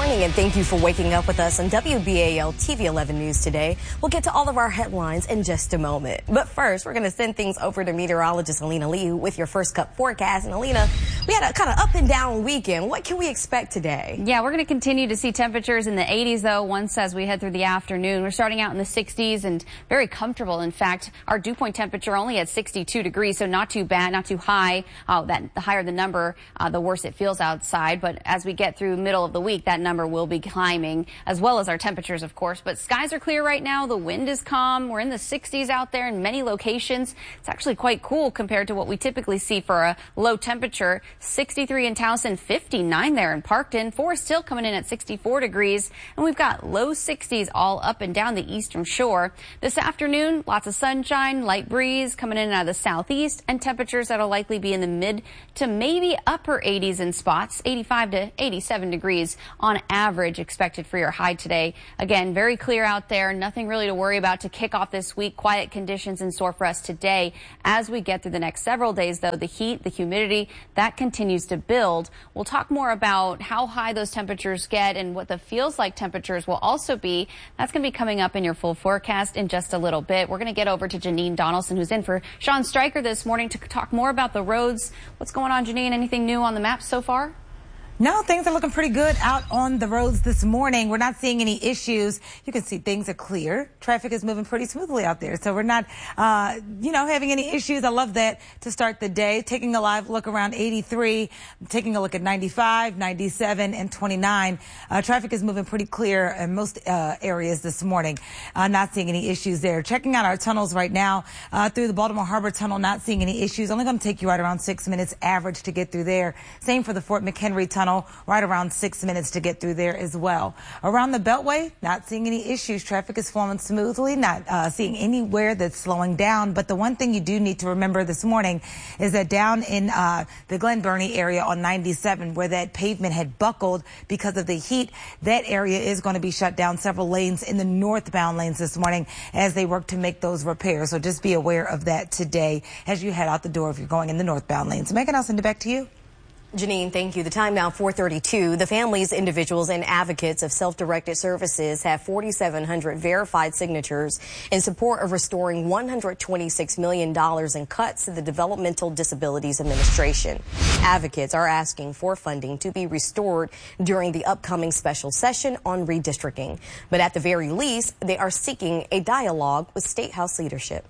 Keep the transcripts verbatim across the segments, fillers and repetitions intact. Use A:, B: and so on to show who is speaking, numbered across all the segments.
A: morning, and thank you for waking up with us on W B A L T V eleven News today. We'll get to all of our headlines in just a moment. But first, we're going to send things over to meteorologist Alina Lee with your first cut forecast. And Alina, we had a kind of up and down weekend. What can we expect today?
B: Yeah, we're going to continue to see temperatures in the eighties, though, once as we head through the afternoon. We're starting out in the sixties and very comfortable. In fact, our dew point temperature only at sixty-two degrees, so not too bad, not too high. Uh, that the higher the number, uh, the worse it feels outside. But as we get through middle of the week, that number will be climbing, as well as our temperatures, of course. But skies are clear right now. The wind is calm. We're in the sixties out there in many locations. It's actually quite cool compared to what we typically see for a low temperature. sixty-three in Towson, fifty-nine there in Parkton. Forest Hill coming in at sixty-four degrees. And we've got low sixties all up and down the eastern shore. This afternoon, lots of sunshine, light breeze coming in out of the southeast, and temperatures that'll likely be in the mid to maybe upper eighties in spots, eighty-five to eighty-seven degrees on average expected for your high today. Again, very clear out there. Nothing really to worry about to kick off this week. Quiet conditions in store for us today. As we get through the next several days, though, the heat, the humidity, that continues to build. We'll talk more about how high those temperatures get and what the feels like temperatures will also be. That's going to be coming up in your full forecast in just a little bit. We're going to get over to Janine Donaldson, who's in for Sean Stryker this morning, to talk more about the roads. What's going on, Janine? Anything new on the map so far?
C: No, things are looking pretty good out on the roads this morning. We're not seeing any issues. You can see things are clear. Traffic is moving pretty smoothly out there. So we're not, uh, you know, having any issues. I love that to start the day. Taking a live look around eighty-three, taking a look at ninety-five, ninety-seven, and twenty-nine. Uh, traffic is moving pretty clear in most uh, areas this morning. Uh, not seeing any issues there. Checking out our tunnels right now uh, through the Baltimore Harbor Tunnel. Not seeing any issues. Only going to take you right around six minutes average to get through there. Same for the Fort McHenry Tunnel. Right around six minutes to get through there as well. Around the Beltway, not seeing any issues. Traffic is flowing smoothly, not uh, seeing anywhere that's slowing down. But the one thing you do need to remember this morning is that down in uh, the Glen Burnie area on ninety-seven, where that pavement had buckled because of the heat, that area is going to be shut down. Several lanes in the northbound lanes this morning as they work to make those repairs. So just be aware of that today as you head out the door if you're going in the northbound lanes. Megan, I'll send it back to you.
A: Janine, thank you. The time now, four thirty-two. The families, individuals, and advocates of self-directed services have forty-seven hundred verified signatures in support of restoring one hundred twenty-six million dollars in cuts to the Developmental Disabilities Administration. Advocates are asking for funding to be restored during the upcoming special session on redistricting. But at the very least, they are seeking a dialogue with State House leadership.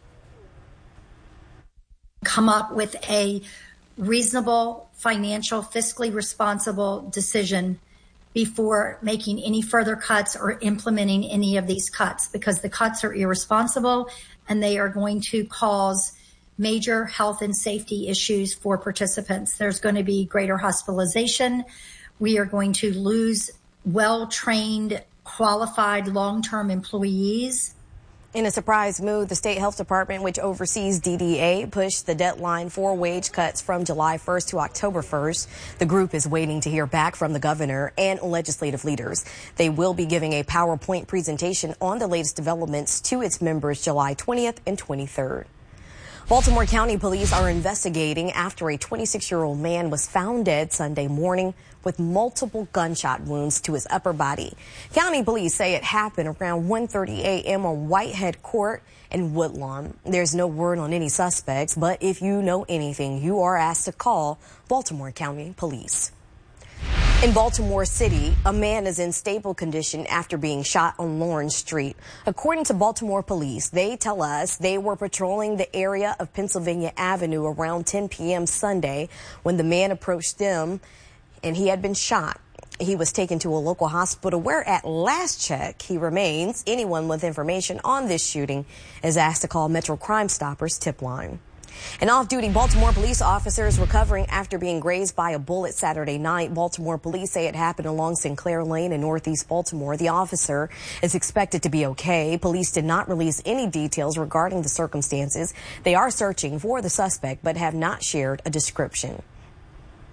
D: Come up with a reasonable, financial, fiscally responsible decision before making any further cuts or implementing any of these cuts, because the cuts are irresponsible and they are going to cause major health and safety issues for participants. There's going to be greater hospitalization. We are going to lose well-trained, qualified, long-term employees.
A: In a surprise move, the State Health Department, which oversees D D A, pushed the deadline for wage cuts from July first to October first. The group is waiting to hear back from the governor and legislative leaders. They will be giving a PowerPoint presentation on the latest developments to its members July twentieth and twenty-third. Baltimore County Police are investigating after a twenty-six-year-old man was found dead Sunday morning with multiple gunshot wounds to his upper body. County police say it happened around one thirty a m on Whitehead Court in Woodlawn. There's no word on any suspects, but if you know anything, you are asked to call Baltimore County Police. In Baltimore City, a man is in stable condition after being shot on Lawrence Street. According to Baltimore police, they tell us they were patrolling the area of Pennsylvania Avenue around ten p m Sunday when the man approached them and he had been shot. He was taken to a local hospital where at last check he remains. Anyone with information on this shooting is asked to call Metro Crime Stoppers tip line. And off-duty Baltimore police officers recovering after being grazed by a bullet Saturday night. Baltimore police say it happened along Sinclair Lane in Northeast Baltimore. The officer is expected to be okay. Police did not release any details regarding the circumstances. They are searching for the suspect but have not shared a description.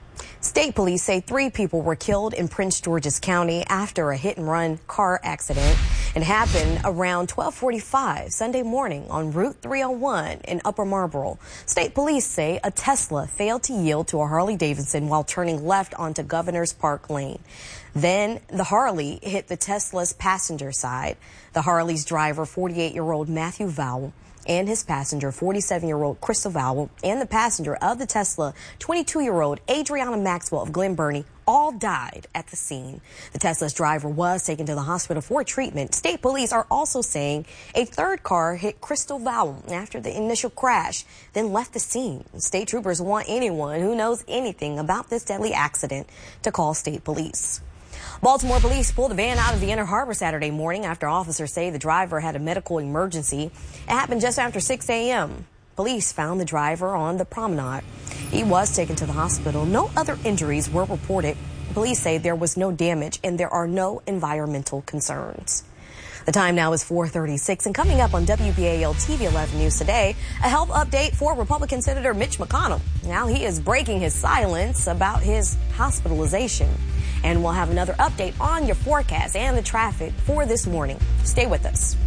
A: State police say three people were killed in Prince George's County after a hit-and-run car accident. It happened around twelve forty-five Sunday morning on Route three oh one in Upper Marlboro. State police say a Tesla failed to yield to a Harley-Davidson while turning left onto Governor's Park Lane. Then the Harley hit the Tesla's passenger side. The Harley's driver, forty-eight-year-old Matthew Vowell, and his passenger, forty-seven-year-old Crystal Vowell, and the passenger of the Tesla, twenty-two-year-old Adriana Maxwell of Glen Burnie, all died at the scene. The Tesla's driver was taken to the hospital for treatment. State police are also saying a third car hit Crystal Vowell after the initial crash, then left the scene. State troopers want anyone who knows anything about this deadly accident to call state police. Baltimore police pulled a van out of the Inner Harbor Saturday morning after officers say the driver had a medical emergency. It happened just after six a.m. Police found the driver on the promenade. He was taken to the hospital. No other injuries were reported. Police say there was no damage and there are no environmental concerns. The time now is four thirty-six, and coming up on W B A L T V eleven News today, a health update for Republican Senator Mitch McConnell. Now he is breaking his silence about his hospitalization. And we'll have another update on your forecast and the traffic for this morning. Stay with us.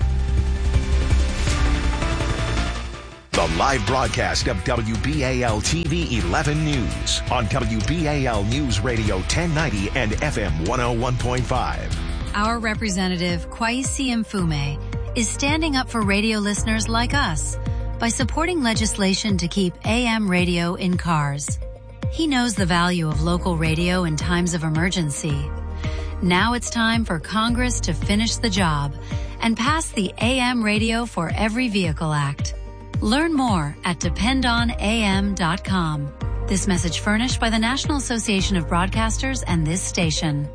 E: The live broadcast of W B A L T V eleven News on W B A L News Radio ten ninety and F M one oh one point five.
F: Our representative, Kwesi Mfume, is standing up for radio listeners like us by supporting legislation to keep A M radio in cars. He knows the value of local radio in times of emergency. Now it's time for Congress to finish the job and pass the A M Radio for Every Vehicle Act. Learn more at depend on A M dot com. This message furnished by the National Association of Broadcasters and this station.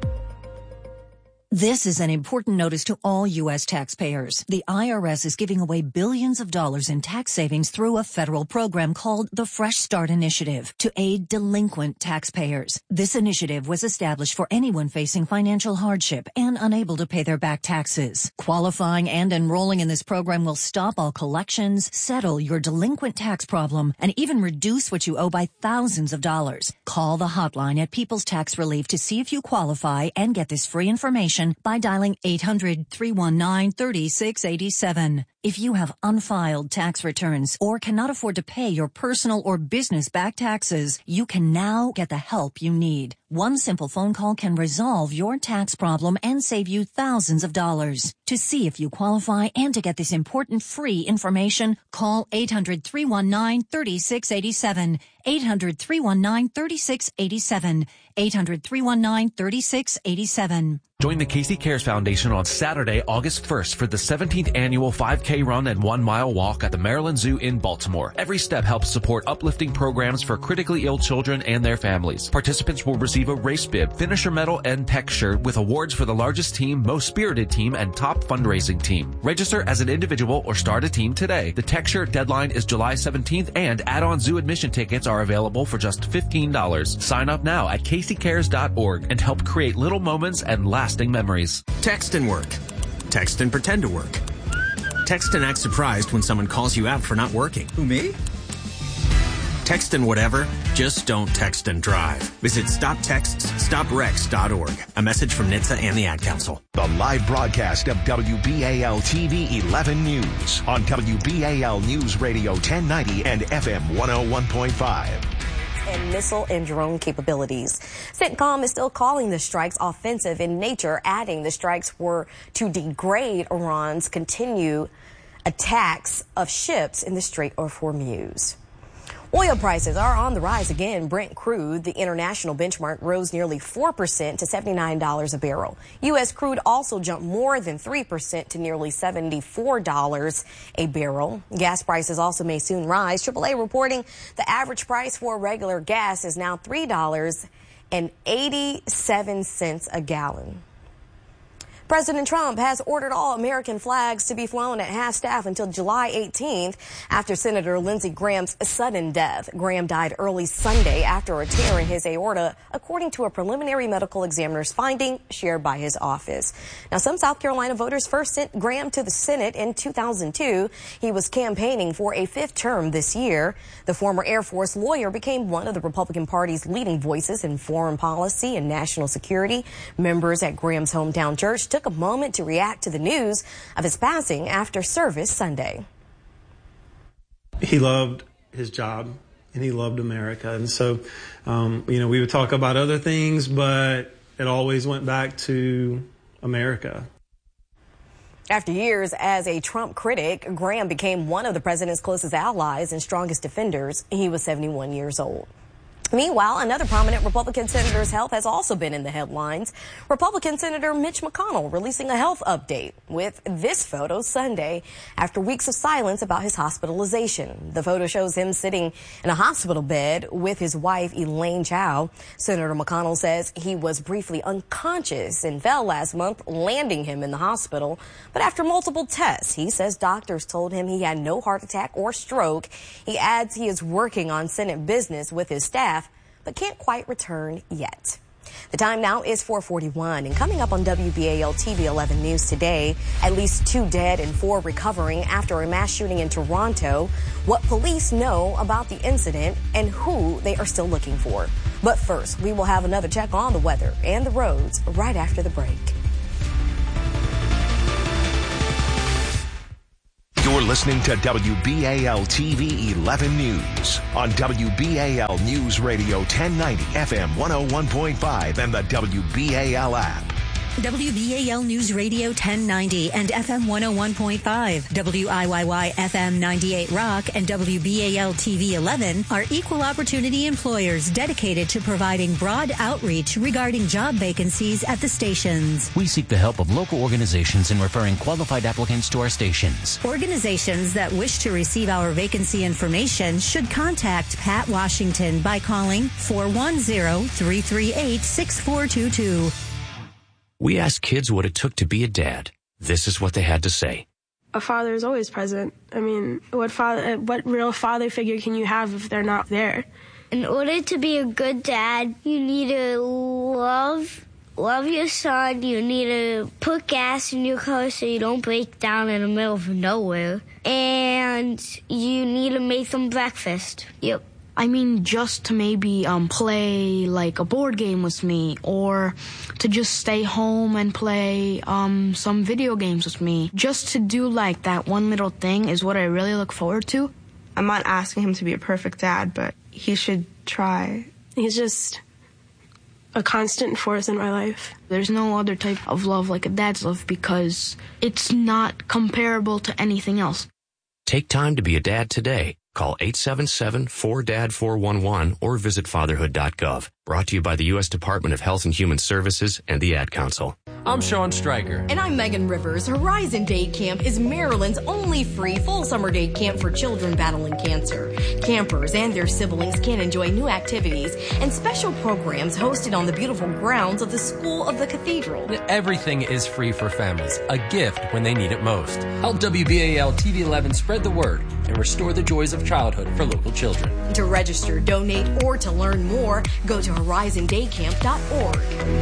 G: This is an important notice to all U S taxpayers. The I R S is giving away billions of dollars in tax savings through a federal program called the Fresh Start Initiative to aid delinquent taxpayers. This initiative was established for anyone facing financial hardship and unable to pay their back taxes. Qualifying and enrolling in this program will stop all collections, settle your delinquent tax problem, and even reduce what you owe by thousands of dollars. Call the hotline at People's Tax Relief to see if you qualify and get this free information by dialing eight hundred, three one nine, three six eight seven. If you have unfiled tax returns or cannot afford to pay your personal or business back taxes, you can now get the help you need. One simple phone call can resolve your tax problem and save you thousands of dollars. To see if you qualify and to get this important free information, call eight hundred, three one nine, three six eight seven. eight hundred, three one nine, three six eight seven. eight hundred, three one nine, three six eight seven.
H: Join the Casey Cares Foundation on Saturday, August first for the seventeenth annual five K run and one mile walk at the Maryland Zoo in Baltimore. Every step helps support uplifting programs for critically ill children and their families. Participants will receive a race bib, finisher medal, and tech shirt with awards for the largest team, most spirited team, and top fundraising team. Register as an individual or start a team today. The tech shirt deadline is July seventeenth, and add-on zoo admission tickets are available for just fifteen dollars. Sign up now at casey cares dot org and help create little moments and lasting memories.
I: Text and work. Text and pretend to work. Text and act surprised when someone calls you out for not working.
J: Who, me?
I: Text and whatever, just don't text and drive. Visit stop texts stop wrecks dot org. A message from N H T S A and the Ad Council.
E: The live broadcast of W B A L T V eleven News on W B A L News Radio ten ninety and F M one oh one point five.
A: And missile and drone capabilities. CENTCOM is still calling the strikes offensive in nature, adding the strikes were to degrade Iran's continued attacks of ships in the Strait of Hormuz. Oil prices are on the rise again. Brent crude, the international benchmark, rose nearly four percent to seventy-nine dollars a barrel. U S crude also jumped more than three percent to nearly seventy-four dollars a barrel. Gas prices also may soon rise. triple A reporting the average price for regular gas is now three dollars and eighty-seven cents a gallon. President Trump has ordered all American flags to be flown at half-staff until July eighteenth after Senator Lindsey Graham's sudden death. Graham died early Sunday after a tear in his aorta, according to a preliminary medical examiner's finding shared by his office. Now, some South Carolina voters first sent Graham to the Senate in two thousand two. He was campaigning for a fifth term this year. The former Air Force lawyer became one of the Republican Party's leading voices in foreign policy and national security. Members at Graham's hometown church took a moment to react to the news of his passing after service Sunday.
J: He loved his job and he loved America. And so, um, you know, we would talk about other things, but it always went back to America.
A: After years as a Trump critic, Graham became one of the president's closest allies and strongest defenders. He was seventy-one years old. Meanwhile, another prominent Republican senator's health has also been in the headlines. Republican Senator Mitch McConnell releasing a health update with this photo Sunday after weeks of silence about his hospitalization. The photo shows him sitting in a hospital bed with his wife, Elaine Chao. Senator McConnell says he was briefly unconscious and fell last month, landing him in the hospital. But after multiple tests, he says doctors told him he had no heart attack or stroke. He adds he is working on Senate business with his staff, but can't quite return yet. The time now is four forty-one, and coming up on W B A L T V eleven News today, at least two dead and four recovering after a mass shooting in Toronto, what police know about the incident, and who they are still looking for. But first, we will have another check on the weather and the roads right after the break.
E: You're listening to W B A L T V eleven News on W B A L News Radio ten ninety F M one oh one point five and the W B A L app.
G: W B A L News Radio ten ninety and F M one oh one point five, W I Y Y F M ninety-eight Rock, and W B A L T V eleven are equal opportunity employers dedicated to providing broad outreach regarding job vacancies at the stations.
K: We seek the help of local organizations in referring qualified applicants to our stations.
G: Organizations that wish to receive our vacancy information should contact Pat Washington by calling four one zero, three three eight, six four two two.
L: We asked kids what it took to be a dad. This is what they had to say.
M: A father is always present. I mean, what father, what real father figure can you have if they're not there?
N: In order to be a good dad, you need to love, love your son. You need to put gas in your car so you don't break down in the middle of nowhere. And you need to make them breakfast. Yep.
O: I mean, just to maybe um, play like a board game with me, or to just stay home and play um, some video games with me. Just to do like that one little thing is what I really look forward to.
P: I'm not asking him to be a perfect dad, but he should try.
M: He's just a constant force in my life.
O: There's no other type of love like a dad's love because it's not comparable to anything else.
L: Take time to be a dad today. Call eight seven seven, four D A D, four one one or visit fatherhood dot gov. Brought to you by the U S Department of Health and Human Services and the Ad Council.
Q: I'm Sean Stryker.
A: And I'm Megan Rivers. Horizon Date Camp is Maryland's only free full summer date camp for children battling cancer. Campers and their siblings can enjoy new activities and special programs hosted on the beautiful grounds of the School of the Cathedral.
Q: Everything is free for families, a gift when they need it most. Help W B A L T V eleven spread the word and restore the joys of childhood for local children.
A: To register, donate, or to learn more, go to horizon day camp dot org.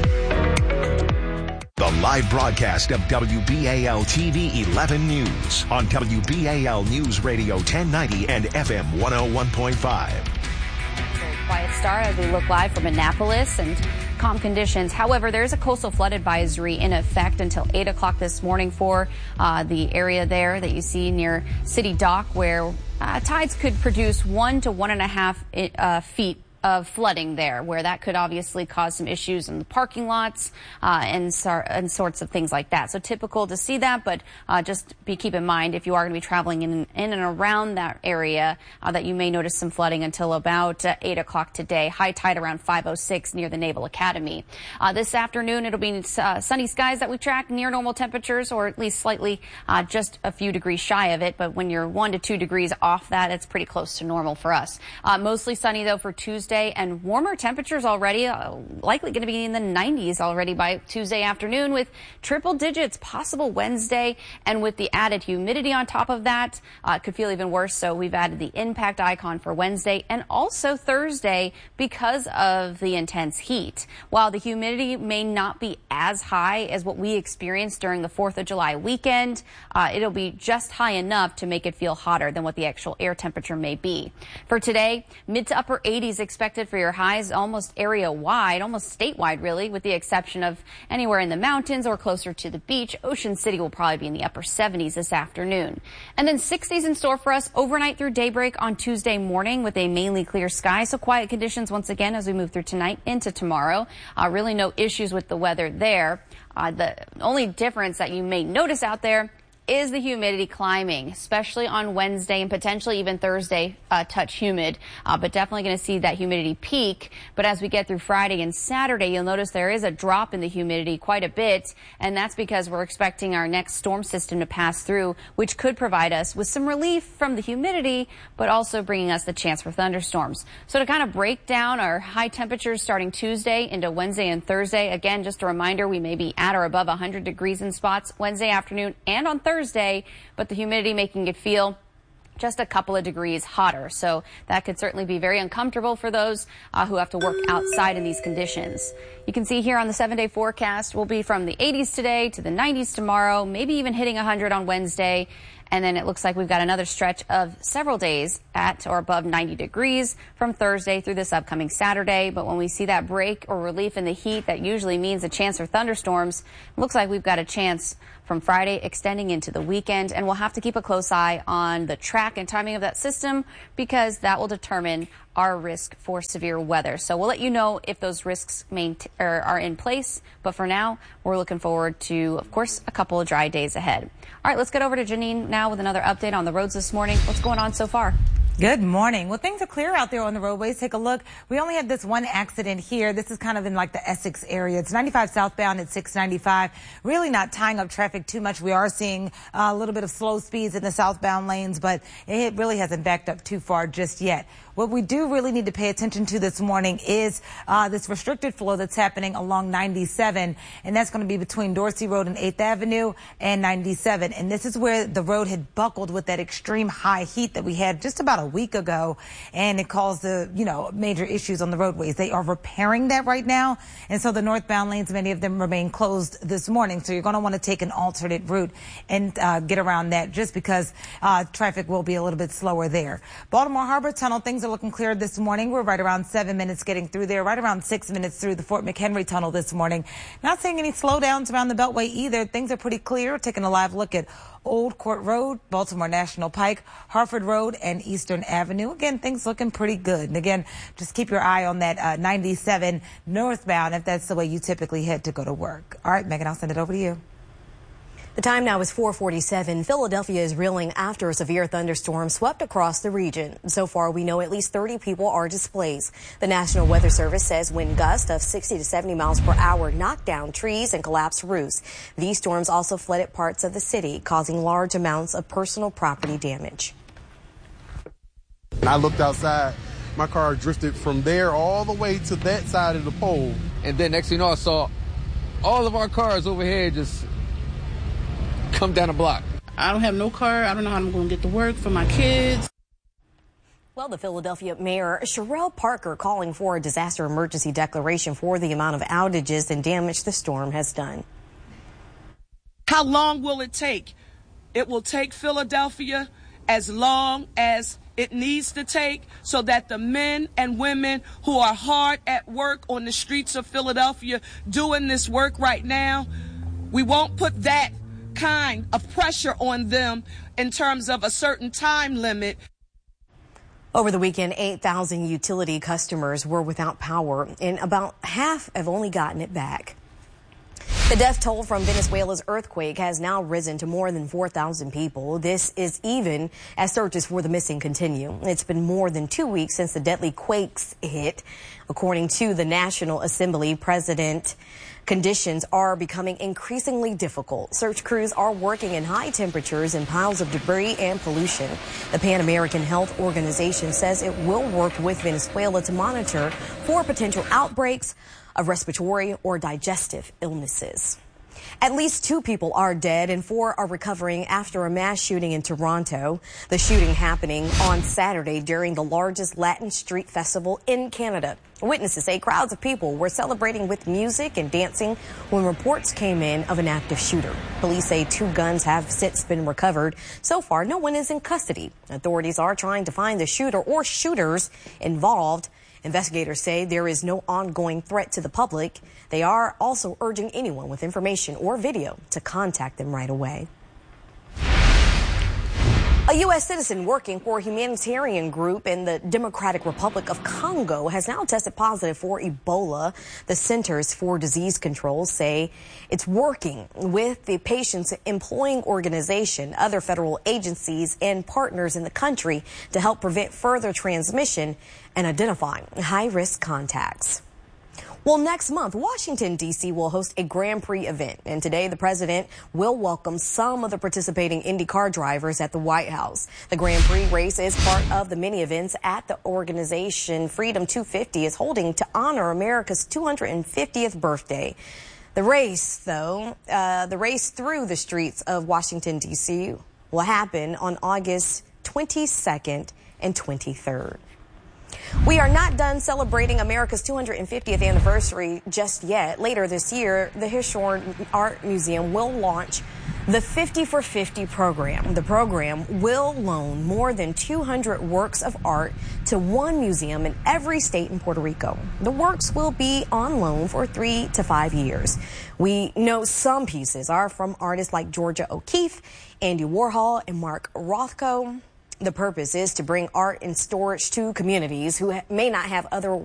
E: The live broadcast of W B A L T V eleven News on W B A L News Radio ten ninety and F M one oh one point five.
B: Quiet start as we look live from Annapolis and calm conditions. However, there's a coastal flood advisory in effect until eight o'clock this morning for uh, the area there that you see near City Dock, where uh, tides could produce one to one and a half uh, feet of flooding there, where that could obviously cause some issues in the parking lots uh, and, so, and sorts of things like that. So typical to see that, but uh, just be keep in mind if you are going to be traveling in, in and around that area uh, that you may notice some flooding until about uh, eight o'clock today. High tide around five oh six near the Naval Academy. Uh, this afternoon, it'll be uh, sunny skies that we track, near normal temperatures, or at least slightly uh, just a few degrees shy of it. But when you're one to two degrees off that, it's pretty close to normal for us. Uh, mostly sunny, though, for Tuesday. Thursday, and warmer temperatures already, uh, likely going to be in the nineties already by Tuesday afternoon, with triple digits possible Wednesday. And with the added humidity on top of that, uh, it could feel even worse. So we've added the impact icon for Wednesday and also Thursday because of the intense heat. While the humidity may not be as high as what we experienced during the fourth of July weekend, uh, it'll be just high enough to make it feel hotter than what the actual air temperature may be. For today, mid to upper eighties expected for your highs, almost area-wide, almost statewide really, with the exception of anywhere in the mountains or closer to the beach. Ocean City will probably be in the upper seventies this afternoon. And then sixties in store for us overnight through daybreak on Tuesday morning with a mainly clear sky. So quiet conditions once again as we move through tonight into tomorrow. Uh, really no issues with the weather there. Uh, the only difference that you may notice out there is the humidity climbing, especially on Wednesday and potentially even Thursday, uh, touch humid, uh, but definitely going to see that humidity peak. But as we get through Friday and Saturday, you'll notice there is a drop in the humidity quite a bit, and that's because we're expecting our next storm system to pass through, which could provide us with some relief from the humidity, but also bringing us the chance for thunderstorms. So to kind of break down our high temperatures starting Tuesday into Wednesday and Thursday, again, just a reminder, we may be at or above one hundred degrees in spots Wednesday afternoon and on Thursday. Thursday, but the humidity making it feel just a couple of degrees hotter. So that could certainly be very uncomfortable for those uh, who have to work outside in these conditions. You can see here on the seven-day forecast, we'll be from the eighties today to the nineties tomorrow, maybe even hitting one hundred on Wednesday. And then it looks like we've got another stretch of several days at or above ninety degrees from Thursday through this upcoming Saturday. But when we see that break or relief in the heat, that usually means a chance for thunderstorms. It looks like we've got a chance from Friday extending into the weekend. And we'll have to keep a close eye on the track and timing of that system because that will determine our risk for severe weather. So we'll let you know if those risks main or are in place. But for now, we're looking forward to, of course, a couple of dry days ahead. All right, let's get over to Janine now with another update on the roads this morning. What's going on so far?
C: Good morning. Well, things are clear out there on the roadways. Take a look. We only have this one accident here. This is kind of in like the Essex area. It's ninety-five southbound at six ninety-five. Really not tying up traffic too much. We are seeing uh, a little bit of slow speeds in the southbound lanes, but it really hasn't backed up too far just yet. What we do really need to pay attention to this morning is uh, this restricted flow that's happening along ninety-seven, and that's going to be between Dorsey Road and eighth Avenue and ninety-seven. And this is where the road had buckled with that extreme high heat that we had just about a week ago, and it caused the, you know, major issues on the roadways. They are repairing that right now, and so the northbound lanes, many of them remain closed this morning. So you're going to want to take an alternate route and uh, get around that just because uh, traffic will be a little bit slower there. Baltimore Harbor Tunnel, things are looking clear this morning. We're right around seven minutes getting through there, right around six minutes through the Fort McHenry Tunnel this morning. Not seeing any slowdowns around the Beltway either. Things are pretty clear. Taking a live look at Old Court Road, Baltimore National Pike, Harford Road, and Eastern Avenue. Again, things looking pretty good. And again, just keep your eye on that uh, ninety-seven northbound if that's the way you typically head to go to work. All right, Megan, I'll send it over to you.
A: The time now is four forty-seven. Philadelphia is reeling after a severe thunderstorm swept across the region. So far, we know at least thirty people are displaced. The National Weather Service says wind gusts of sixty to seventy miles per hour knocked down trees and collapsed roofs. These storms also flooded parts of the city, causing large amounts of personal property damage.
R: I looked outside. My car drifted from there all the way to that side of the pole.
S: And then next thing you know, I saw all of our cars over here just come down a block.
T: I don't have no car. I don't know how I'm going to get to work for my kids.
A: Well, the Philadelphia Mayor Sherelle Parker calling for a disaster emergency declaration for the amount of outages and damage the storm has done.
U: How long will it take? It will take Philadelphia as long as it needs to take so that the men and women who are hard at work on the streets of Philadelphia doing this work right now, we won't put that kind of pressure on them in terms of a certain time limit.
A: Over the weekend, eight thousand utility customers were without power, and about half have only gotten it back. The death toll from Venezuela's earthquake has now risen to more than four thousand people. This is even as searches for the missing continue. It's been more than two weeks since the deadly quakes hit. According to the National Assembly President, conditions are becoming increasingly difficult. Search crews are working in high temperatures and piles of debris and pollution. The Pan American Health Organization says it will work with Venezuela to monitor for potential outbreaks of respiratory or digestive illnesses. At least two people are dead and four are recovering after a mass shooting in Toronto. The shooting happening on Saturday during the largest Latin street festival in Canada. Witnesses say crowds of people were celebrating with music and dancing when reports came in of an active shooter. Police say two guns have since been recovered. So far, no one is in custody. Authorities are trying to find the shooter or shooters involved. Investigators say there is no ongoing threat to the public. They are also urging anyone with information or video to contact them right away. A U S citizen working for a humanitarian group in the Democratic Republic of Congo has now tested positive for Ebola. The Centers for Disease Control say it's working with the patient's employing organization, other federal agencies, and partners in the country to help prevent further transmission and identify high-risk contacts. Well, next month, Washington, D C will host a Grand Prix event. And today, the president will welcome some of the participating IndyCar drivers at the White House. The Grand Prix race is part of the many events at the organization Freedom two fifty is holding to honor America's two hundred fiftieth birthday. The race, though, uh, the race through the streets of Washington, D C will happen on August twenty-second and twenty-third. We are not done celebrating America's two hundred fiftieth anniversary just yet. Later this year, the Hirshhorn Art Museum will launch the fifty for fifty program. The program will loan more than two hundred works of art to one museum in every state in Puerto Rico. The works will be on loan for three to five years. We know some pieces are from artists like Georgia O'Keeffe, Andy Warhol, and Mark Rothko. The purpose is to bring art and storage to communities who may not have other